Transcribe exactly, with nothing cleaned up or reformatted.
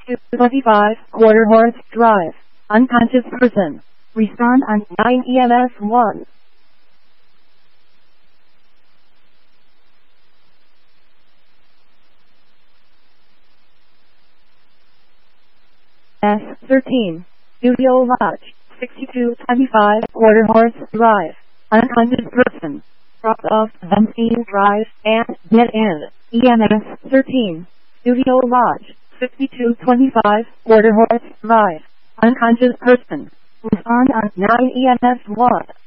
two twenty-five, Quarter Horse Drive. Unconscious person. Respond on nine E M S one. S thirteen. Studio Lodge. sixty-two twenty-five, Quarter Horse Drive. Unconscious person. Drop off Ventine Drive and dead end. E M S thirteen. Studio Lodge. sixty-two twenty-five, Quarter Horse Drive. Unconscious person. Respond on nine E M S one.